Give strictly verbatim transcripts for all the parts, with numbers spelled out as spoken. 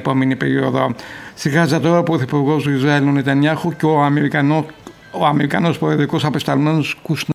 επόμενη περίοδο. Στη Γάζα τώρα ο Πρωθυπουργός του Ισραήλ, ο Νετανιάχου, και ο Αμερικανός, ο Αμερικανός προεδρικός απεσταλμένος Κουσνέρ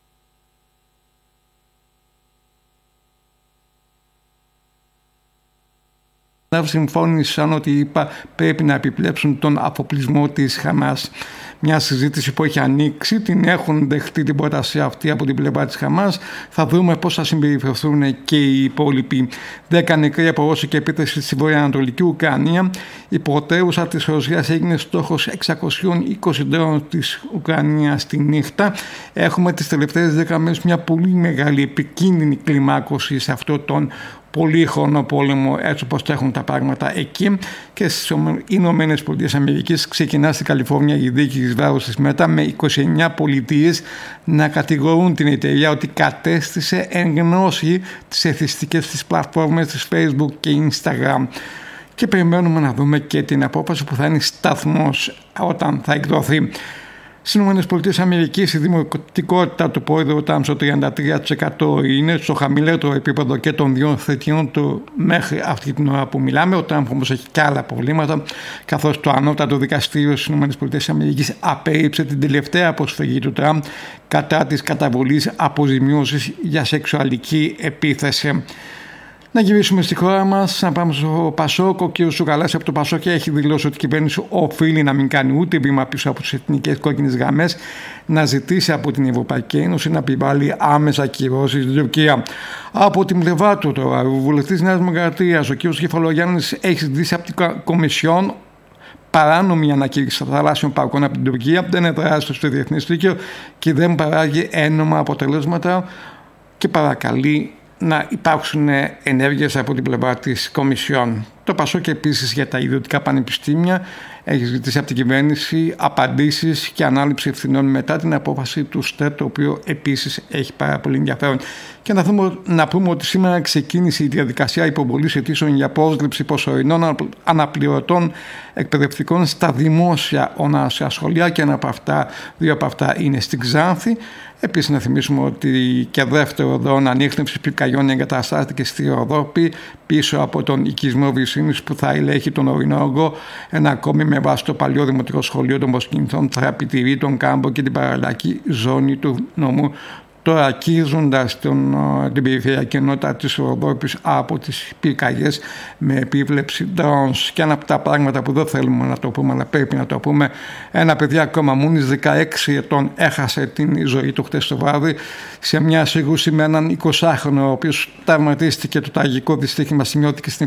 συμφώνησαν ότι είπα πρέπει να επιπλέψουν τον αφοπλισμό της Χαμάς. Μια συζήτηση που έχει ανοίξει, την έχουν δεχτεί την πρόταση αυτή από την πλευρά της Χαμάς. Θα δούμε πώς θα συμπεριφερθούν και οι υπόλοιποι. Δέκα νεκροί από ρώσικη επίθεση στη βορειοανατολική Ουκρανία. Η πρωτεύουσα της Ρωσίας έγινε στόχος εξακόσιων είκοσι ντρόουν της Ουκρανίας τη νύχτα. Έχουμε τις τελευταίες δέκα μέρες μια πολύ μεγάλη επικίνδυνη κλιμάκωση σε αυτό τον πολύχρονο πόλεμο, έτσι όπως τρέχουν τα πράγματα εκεί. Και στις Ηνωμένες Πολιτείες Αμερικής ξεκινά στην Καλιφόρνια η δίκη της βάρους της Μέτα, με είκοσι εννέα πολιτείες να κατηγορούν την εταιρεία ότι κατέστησε εν γνώση τις εθιστικές της πλατφόρμες της Facebook και Instagram. Και περιμένουμε να δούμε και την απόφαση που θα είναι σταθμός όταν θα εκδοθεί. Στις ΗΠΑ η δημοτικότητα του πρόεδρου Τραμπ στο τριάντα τρία τοις εκατό είναι στο χαμηλότερο επίπεδο και των δύο θετιών του μέχρι αυτή την ώρα που μιλάμε. Ο Τραμπ όμως έχει και άλλα προβλήματα, καθώς το ανώτατο δικαστήριο στις ΗΠΑ απέρριψε την τελευταία προσφυγή του Τραμπ κατά της καταβολής αποζημίωσης για σεξουαλική επίθεση. Να γυρίσουμε στη χώρα μας, να πάμε στο Πασόκ. Ο κ. Σουκαλάς από το Πασόκ έχει δηλώσει ότι η κυβέρνηση οφείλει να μην κάνει ούτε βήμα πίσω από τις εθνικές κόκκινες γραμμές, να ζητήσει από την Ευρωπαϊκή Ένωση να επιβάλλει άμεσα κυρώσεις στην Τουρκία. Από την πλευρά του τώρα, ο βουλευτής Νέας Δημοκρατίας, ο κ. Κεφαλογιάννης, έχει ζητήσει από την Κομισιόν παράνομη ανακήρυξη θαλάσσιων παρκών από την Τουρκία, δεν εδράζεται στο διεθνές δίκαιο και δεν παράγει ένομα αποτελέσματα και παρακαλεί να υπάρξουν ενέργειες από την πλευρά της Κομισιόν. Το Πασόκ επίσης για τα ιδιωτικά πανεπιστήμια έχει ζητήσει από την κυβέρνηση απαντήσεις και ανάληψη ευθυνών μετά την απόφαση του ΣΤΕ, το οποίο επίσης έχει πάρα πολύ ενδιαφέρον. Και να, δούμε, να πούμε ότι σήμερα ξεκίνησε η διαδικασία υποβολής αιτήσεων για πρόσληψη προσωρινών αναπληρωτών εκπαιδευτικών στα δημόσια ονάσια σχολεία, και ένα από αυτά, δύο από αυτά είναι στην Ξάνθη. Επίσης να θυμίσουμε ότι και δεύτερο δρόμο ανίχνευσης πυρκαγιών εγκαταστάθηκε στη Ροδόπη πίσω από τον οικισμό Βρυσίνης που θα ελέγχει τον ορεινό, ένα ακόμη με βάση το παλιό δημοτικό σχολείο των Βοσκινηθών θα επιτηρεί τον κάμπο και την παραλλακή ζώνη του νομού, τώρα αγγίζοντας την περιφερειακή ενότητα της Ροδόπης από τις πυρκαγιές με επίβλεψη drones. Και ένα από τα πράγματα που δεν θέλουμε να το πούμε, αλλά πρέπει να το πούμε, ένα παιδί ακόμα μόλις δεκαέξι ετών έχασε την ζωή του χτες το βράδυ σε μια σύγκρουση με έναν εικοσάχρονο, ο οποίος τραυματίστηκε. Το τραγικό δυστύχημα σημειώθηκε στην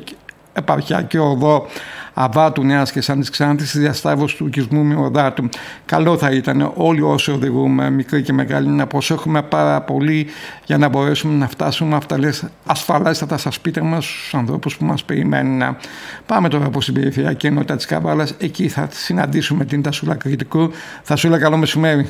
επαρχιακή οδό Αβάτου Νέας και Σαν της Ξάνθης, στη διασταύρωση του οικισμού Μειοδάτου. Καλό θα ήταν όλοι όσοι οδηγούμε, μικροί και μεγάλοι, να προσέχουμε πάρα πολύ για να μπορέσουμε να φτάσουμε ασφαλέστατα στα σπίτια μας, στους ανθρώπους που μας περιμένουν. Πάμε τώρα από την περιφερειακή ενότητα της Καβάλας. Εκεί θα συναντήσουμε την Τασούλα Κρητικού. Τασούλα, καλό μεσημέρι.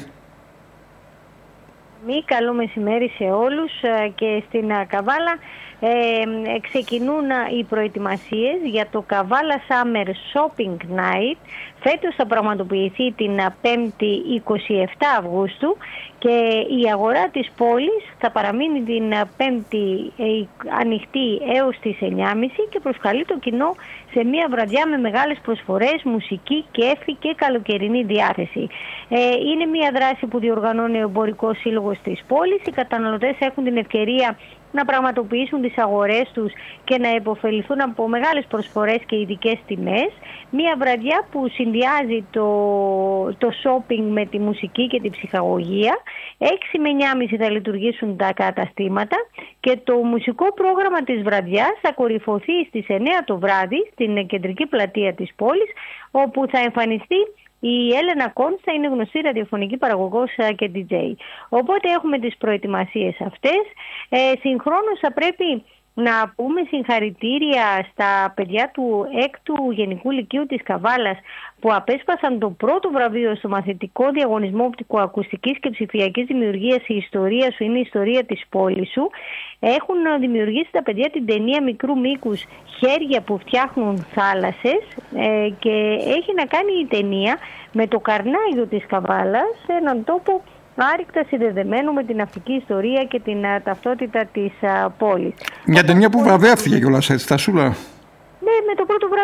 Μη καλό μεσημέρι σε όλους. Και στην Καβάλα ε, ξεκινούν οι προετοιμασίες για το Καβάλα Summer Shopping Night. Φέτος θα πραγματοποιηθεί την πέμπτη εικοστή εβδόμη Αυγούστου και η αγορά της πόλης θα παραμείνει την πέμπτη ανοιχτή έως τις εννιά και μισή και προσκαλεί το κοινό σε μια βραδιά με μεγάλες προσφορές, μουσική, κέφι και καλοκαιρινή διάθεση. Ε, είναι μια δράση που διοργανώνει ο Εμπορικός Σύλλογος της πόλης. Οι καταναλωτές έχουν την ευκαιρία να πραγματοποιήσουν τις αγορές τους και να υποφεληθούν από μεγάλες προσφορές και ειδικές τιμές. Μια βραδιά που συνδυάζει το, το shopping με τη μουσική και τη ψυχαγωγία. έξι με εννιά και μισή θα λειτουργήσουν τα καταστήματα και το μουσικό πρόγραμμα της βραδιάς θα κορυφωθεί στις εννιά το βράδυ στην κεντρική πλατεία της πόλης, όπου θα εμφανιστεί η Έλενα Κόνστα, είναι γνωστή ραδιοφωνική παραγωγός και ντι τζέι. Οπότε έχουμε τις προετοιμασίες αυτές. Ε, συγχρόνως θα πρέπει να πούμε συγχαρητήρια στα παιδιά του έκτου Γενικού Λυκείου της Καβάλας που απέσπασαν το πρώτο βραβείο στο μαθητικό διαγωνισμό οπτικοακουστικής και ψηφιακής δημιουργίας «Η ιστορία σου είναι η ιστορία της πόλης σου». Έχουν δημιουργήσει τα παιδιά την ταινία μικρού μήκους «Χέρια που φτιάχνουν θάλασσες» ε, και έχει να κάνει η ταινία με το Καρνάγιο της Καβάλας, σε έναν τόπο άρρηκτα συνδεδεμένο με την ναυτική ιστορία και την uh, ταυτότητα της uh, πόλης. Μια ταινία που βραβεύτηκε κιόλας, έτσι, Τασούλα. Ναι, με το πρώτο βραβείο.